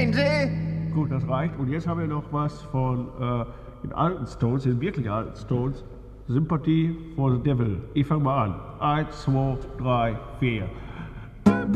Sehen Sie? Gut, das reicht. Und jetzt haben wir noch was von den alten Stones, den wirklich alten Stones. Sympathy for the Devil. Ich fange mal an. 1, 2, 3, 4.